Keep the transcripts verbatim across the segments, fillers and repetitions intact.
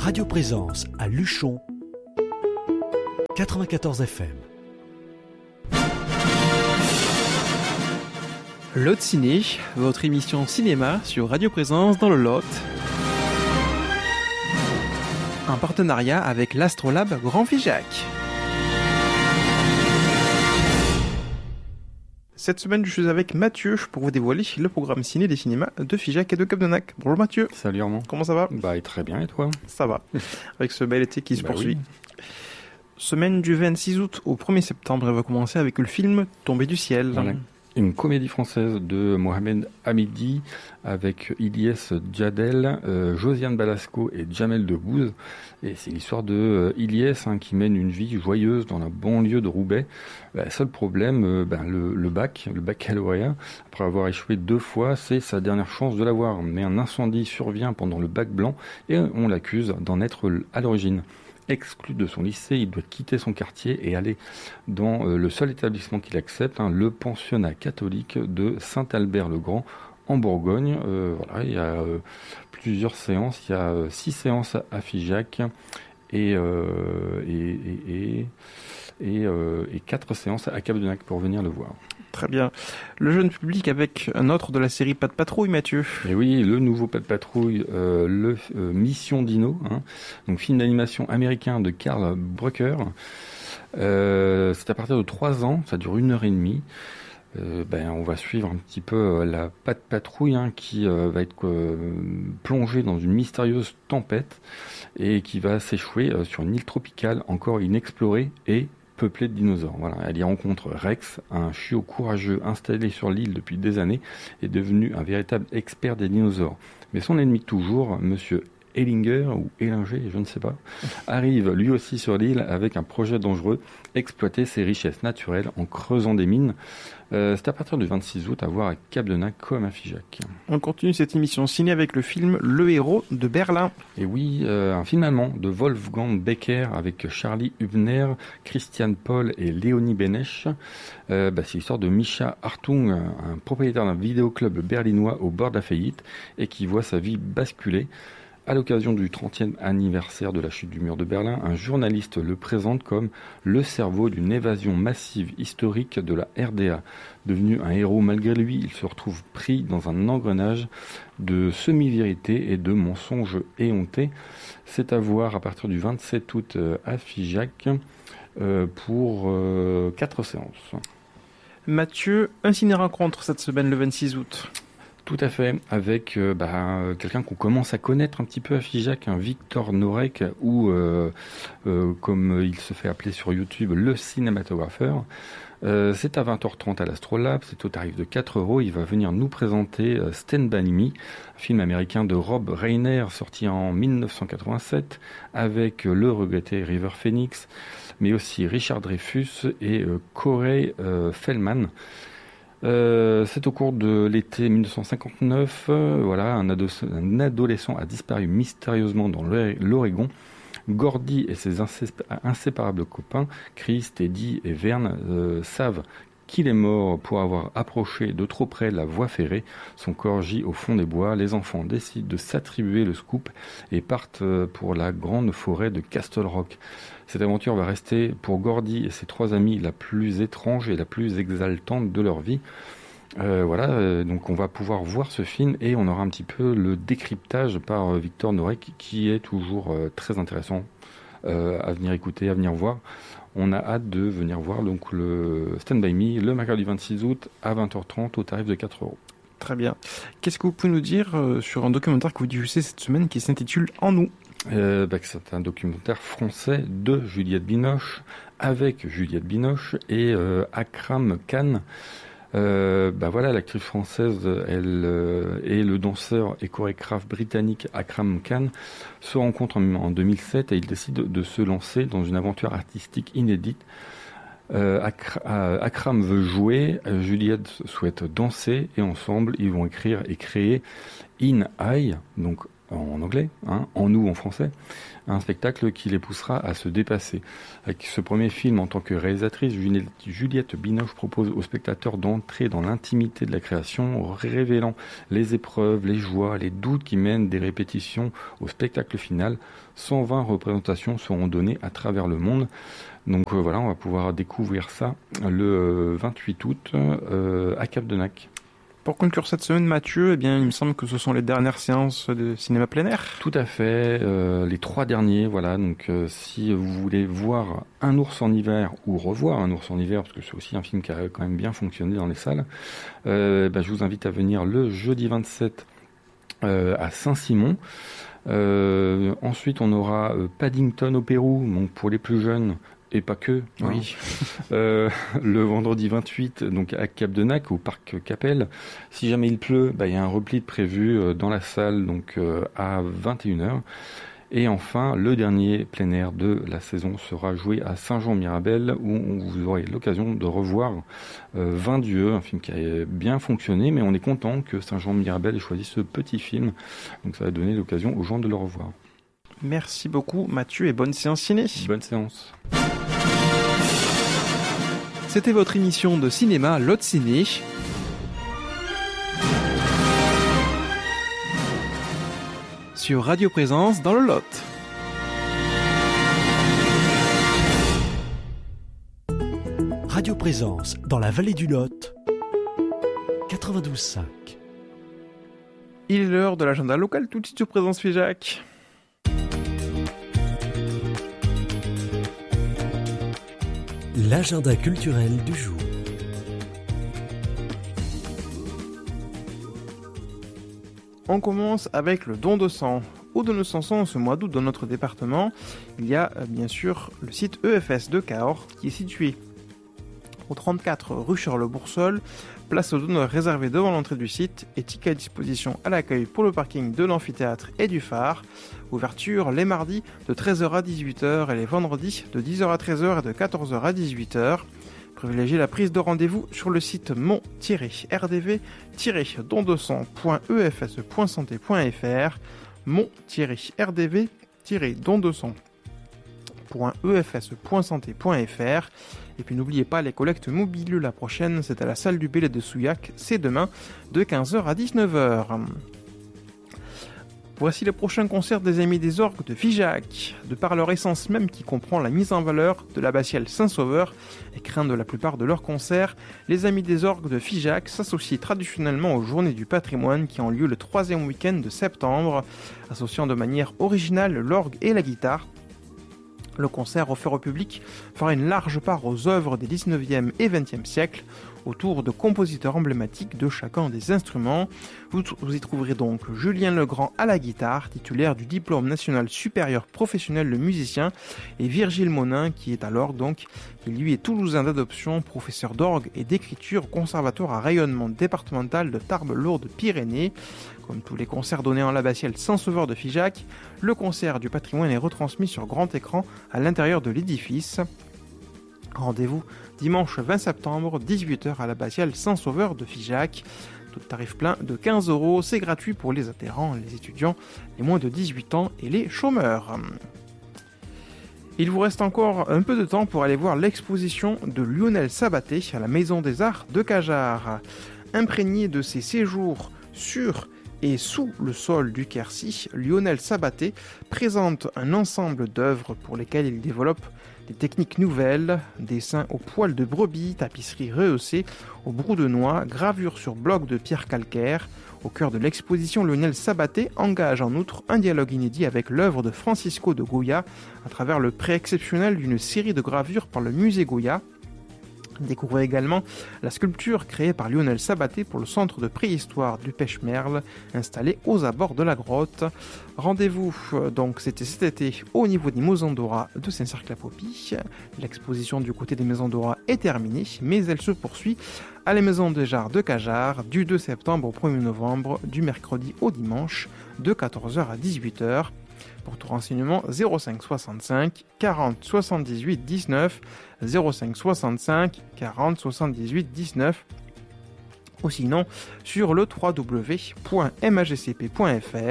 Radio Présence à Luchon, quatre-vingt-quatorze F M. Lot Ciné, votre émission cinéma sur Radio Présence dans le Lot. Un partenariat avec l'Astrolabe Grand Figeac. Cette semaine, je suis avec Mathieu pour vous dévoiler le programme ciné des cinémas de Figeac et de Cap-de-Nac. Bonjour Mathieu. Salut Armand. Comment ça va ? Bah très bien, et toi ? Ça va, avec ce bel été qui se bah poursuit. Oui. Semaine du vingt-six août au premier septembre, elle va commencer avec le film Tombé du ciel. Voilà. Une comédie française de Mohamed Hamidi avec Ilyes Djadel, euh, Josiane Balasco et Jamel Debbouze. Et c'est l'histoire de euh, Ilyes hein, qui mène une vie joyeuse dans la banlieue de Roubaix. Bah, seul problème, euh, ben, le, le bac, le baccalauréat, après avoir échoué deux fois, c'est sa dernière chance de l'avoir. Mais un incendie survient pendant le bac blanc et on l'accuse d'en être à l'origine. Exclu de son lycée, il doit quitter son quartier et aller dans euh, le seul établissement qu'il accepte, hein, le pensionnat catholique de Saint-Albert-le-Grand en Bourgogne. Euh, voilà, il y a euh, plusieurs séances, il y a euh, six séances à Figeac et, euh, et, et, et, et, euh, et quatre séances à Cap-de-Nac pour venir le voir. Très bien. Le jeune public avec un autre de la série Pas de patrouille, Mathieu. Et oui, le nouveau Pas de patrouille, euh, le euh, Mission Dino, hein, donc film d'animation américain de Carl Brucker. Euh, c'est à partir de trois ans, ça dure une heure et demie. Euh, ben, on va suivre un petit peu euh, la Pas de patrouille hein, qui euh, va être euh, plongée dans une mystérieuse tempête et qui va s'échouer euh, sur une île tropicale encore inexplorée et peuplée de dinosaures. Voilà. Elle y rencontre Rex, un chiot courageux installé sur l'île depuis des années et devenu un véritable expert des dinosaures. Mais son ennemi toujours, Monsieur Ellinger ou Ellinger, je ne sais pas, arrive lui aussi sur l'île avec un projet dangereux, exploiter ses richesses naturelles en creusant des mines. Euh, c'est à partir du vingt-six août à voir à Cap-de-Nac comme à Figeac. On continue cette émission ciné avec le film Le Héros de Berlin. Et oui, euh, un film allemand de Wolfgang Becker avec Charlie Hübner, Christian Paul et Léonie Benesch. Euh, bah, c'est l'histoire de Mischa Hartung, un, un propriétaire d'un vidéoclub berlinois au bord de la faillite et qui voit sa vie basculer. À l'occasion du trentième anniversaire de la chute du mur de Berlin, un journaliste le présente comme le cerveau d'une évasion massive historique de la R D A. Devenu un héros malgré lui, il se retrouve pris dans un engrenage de semi-vérité et de mensonges éhontés. C'est à voir à partir du vingt-sept août à Figeac euh, pour euh, quatre séances. Mathieu, un ciné-rencontre cette semaine le vingt-six août. Tout à fait, avec euh, bah, quelqu'un qu'on commence à connaître un petit peu à Figeac, un Victor Norek, ou euh, euh, comme il se fait appeler sur YouTube, le cinématographeur. Euh, c'est à vingt heures trente à l'Astrolabe, c'est au tarif de quatre euros. Il va venir nous présenter euh, Stand By Me, un film américain de Rob Reiner sorti en dix-neuf cent quatre-vingt-sept avec euh, le regretté River Phoenix, mais aussi Richard Dreyfuss et euh, Corey euh, Feldman. Euh, c'est au cours de l'été dix-neuf cent cinquante-neuf, euh, voilà, un, ado- un adolescent a disparu mystérieusement dans l'Oregon. Gordy et ses insé- inséparables copains, Chris, Teddy et Vern, euh, savent qu'il est mort pour avoir approché de trop près la voie ferrée. Son corps gît au fond des bois. Les enfants décident de s'attribuer le scoop et partent pour la grande forêt de Castle Rock. Cette aventure va rester pour Gordy et ses trois amis la plus étrange et la plus exaltante de leur vie. Euh, voilà, euh, donc on va pouvoir voir ce film et on aura un petit peu le décryptage par euh, Victor Norek qui est toujours euh, très intéressant euh, à venir écouter, à venir voir. On a hâte de venir voir donc le Stand By Me le mercredi vingt-six août à vingt heures trente au tarif de quatre euros. Très bien. Qu'est-ce que vous pouvez nous dire euh, sur un documentaire que vous diffusez cette semaine qui s'intitule En nous ? Euh, bah, c'est un documentaire français de Juliette Binoche, avec Juliette Binoche et euh, Akram Khan. Euh, bah voilà, l'actrice française elle, euh, et le danseur et chorégraphe britannique Akram Khan se rencontrent en, en deux mille sept et ils décident de se lancer dans une aventure artistique inédite. Euh, Ak- Akram veut jouer, Juliette souhaite danser et ensemble ils vont écrire et créer In I, donc en anglais, hein, en nous en français, un spectacle qui les poussera à se dépasser. Avec ce premier film, en tant que réalisatrice, Juliette Binoche propose aux spectateurs d'entrer dans l'intimité de la création, révélant les épreuves, les joies, les doutes qui mènent des répétitions au spectacle final. cent vingt représentations seront données à travers le monde. Donc euh, voilà, on va pouvoir découvrir ça le vingt-huit août euh, à Cap-de-Nac. Pour conclure cette semaine, Mathieu, eh bien, il me semble que ce sont les dernières séances de cinéma plein air. Tout à fait, euh, les trois derniers, voilà. Donc, euh, si vous voulez voir Un ours en hiver ou revoir Un ours en hiver, parce que c'est aussi un film qui a quand même bien fonctionné dans les salles, euh, bah, je vous invite à venir le jeudi vingt-sept euh, à Saint-Simon. Euh, ensuite, on aura euh, Paddington au Pérou, donc pour les plus jeunes. Et pas que, oui. Hein. euh, le vendredi vingt-huit, donc à Cap-de-Nac, au parc Capelle. Si jamais il pleut, bah, il y a un repli de prévu euh, dans la salle, donc euh, à vingt et une heures. Et enfin, le dernier plein air de la saison sera joué à Saint-Jean-Mirabel, où vous aurez l'occasion de revoir euh, vingt dieux, un film qui a bien fonctionné, mais on est content que Saint-Jean-Mirabel ait choisi ce petit film. Donc ça va donner l'occasion aux gens de le revoir. Merci beaucoup Mathieu et bonne séance ciné. Bonne séance. C'était votre émission de cinéma Lot Ciné. Sur Radio Présence dans le Lot. Radio Présence dans la vallée du Lot. quatre-vingt-douze virgule cinq. Il est l'heure de l'agenda local tout de suite sur Présence Figeac. L'agenda culturel du jour. On commence avec le don de sang. Au don de sang, ce mois d'août dans notre département, il y a euh, bien sûr le site E F S de Cahors qui est situé au trente-quatre rue Charles-Boursol, place aux donneurs réservée devant l'entrée du site et tickets à disposition à l'accueil pour le parking de l'amphithéâtre et du phare. Ouverture les mardis de treize heures à dix-huit heures et les vendredis de dix heures à treize heures et de quatorze heures à dix-huit heures. Privilégiez la prise de rendez-vous sur le site mon r d v don de sang point e f s point santé point f r mon r d v don de sang point e f s point santé point f r. Et puis n'oubliez pas les collectes mobiles, la prochaine c'est à la salle du Bélé de Souillac, c'est demain de quinze heures à dix-neuf heures. Voici le prochain concert des Amis des Orgues de Figeac. De par leur essence même qui comprend la mise en valeur de l'abbatiale Saint-Sauveur et craint de la plupart de leurs concerts, les Amis des Orgues de Figeac s'associent traditionnellement aux Journées du patrimoine qui ont lieu le troisième week-end de septembre, associant de manière originale l'orgue et la guitare. Le concert offert au public fera une large part aux œuvres des dix-neuvième et vingtième siècles, autour de compositeurs emblématiques de chacun des instruments. Vous, vous y trouverez donc Julien Legrand à la guitare, titulaire du diplôme national supérieur professionnel de musicien, et Virgile Monin, qui est à l'orgue donc, qui lui est toulousain d'adoption, professeur d'orgue et d'écriture au conservatoire à rayonnement départemental de Tarbes-Lourdes-Pyrénées. Comme tous les concerts donnés en l'abbatiale Saint-Sauveur de Figeac, le concert du patrimoine est retransmis sur grand écran à l'intérieur de l'édifice. Rendez-vous dimanche vingt septembre, dix-huit heures à l'abbatiale Saint-Sauveur de Figeac. Tout tarif plein de quinze euros, c'est gratuit pour les adhérents, les étudiants, les moins de dix-huit ans et les chômeurs. Il vous reste encore un peu de temps pour aller voir l'exposition de Lionel Sabaté à la Maison des Arts de Cajarc. Imprégné de ses séjours sur et sous le sol du Quercy, Lionel Sabaté présente un ensemble d'œuvres pour lesquelles il développe des techniques nouvelles, dessins au poil de brebis, tapisserie rehaussée au brou de noix, gravure sur bloc de pierre calcaire. Au cœur de l'exposition, Lionel Sabaté engage en outre un dialogue inédit avec l'œuvre de Francisco de Goya à travers le prêt exceptionnel d'une série de gravures par le musée Goya. Découvrez également la sculpture créée par Lionel Sabaté pour le centre de préhistoire du Pêche-Merle, installé aux abords de la grotte. Rendez-vous, donc c'était cet été, au niveau des Maisons d'Ora de Saint-Cercle-la-Popie. L'exposition du côté des Maisons d'Ora est terminée, mais elle se poursuit à la Maison des Arts de Cajarc du deux septembre au premier novembre, du mercredi au dimanche, de quatorze heures à dix-huit heures. Pour tout renseignement, zéro cinq soixante-cinq quarante soixante-dix-huit dix-neuf, zéro cinq soixante-cinq quarante soixante-dix-huit dix-neuf, ou sinon sur le w w w point m a g c p point f r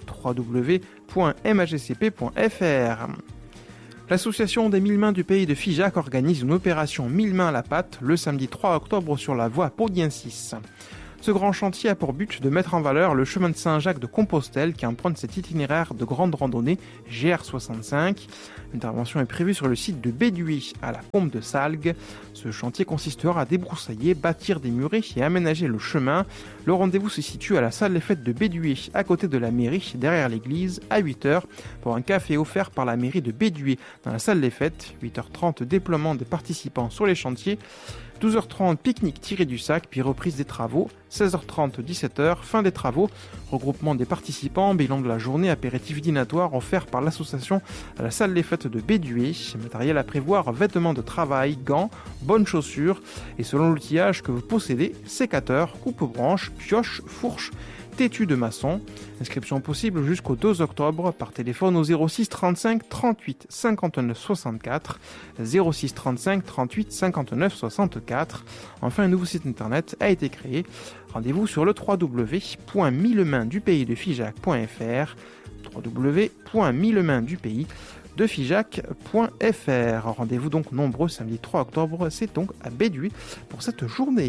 w w w point m a g c p point f r. L'association des mille mains du pays de Figeac organise une opération mille mains à la pâte le samedi trois octobre sur la voie Pau-Diencis. Ce grand chantier a pour but de mettre en valeur le chemin de Saint-Jacques de Compostelle qui emprunte cet itinéraire de grande randonnée G R soixante-cinq. L'intervention est prévue sur le site de Béduy à la Pompe de Salgues. Ce chantier consistera à débroussailler, bâtir des murets et aménager le chemin. Le rendez-vous se situe à la salle des fêtes de Béduy, à côté de la mairie, derrière l'église, à huit heures, pour un café offert par la mairie de Béduy dans la salle des fêtes. huit heures trente, déploiement des participants sur les chantiers. douze heures trente, pique-nique tiré du sac, puis reprise des travaux. seize heures trente, dix-sept heures, fin des travaux. Regroupement des participants, bilan de la journée, apéritif dînatoire offert par l'association à la salle des fêtes de Béduy. Matériel à prévoir, vêtements de travail, gants, bonnes chaussures. Et selon l'outillage que vous possédez, sécateur, coupe-branche, pioche, fourche, têtu de maçon. Inscription possible jusqu'au deux octobre par téléphone au zéro six trente-cinq trente-huit cinquante-neuf soixante-quatre, zéro six trente-cinq trente-huit cinquante-neuf soixante-quatre. Enfin, un nouveau site internet a été créé. Rendez-vous sur le w w w point mille mains du pays de Figeac point f r, w w w point mille mains du pays de Figeac point f r. Rendez-vous donc nombreux samedi trois octobre, c'est donc à Béduy pour cette journée.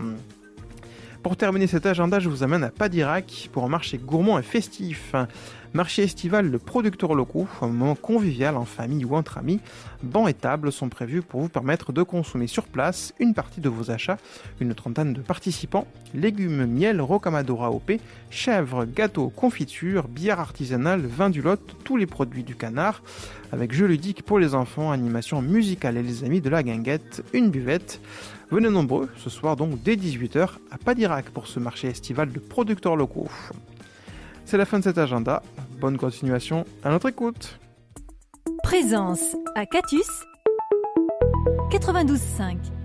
Pour terminer cet agenda, je vous amène à Padirac pour un marché gourmand et festif. Marché estival de producteurs locaux, un moment convivial en famille ou entre amis. Bancs et tables sont prévus pour vous permettre de consommer sur place une partie de vos achats. Une trentaine de participants, légumes, miel, rocamadour A O P, chèvres, gâteaux, confitures, bière artisanale, vin du Lot, tous les produits du canard. Avec jeux ludiques pour les enfants, animation musicale et les amis de la guinguette, une buvette. Venez nombreux, ce soir donc dès dix-huit heures à Padirac pour ce marché estival de producteurs locaux. C'est la fin de cet agenda. Bonne continuation à notre écoute. Présence à Catus quatre-vingt-douze virgule cinq.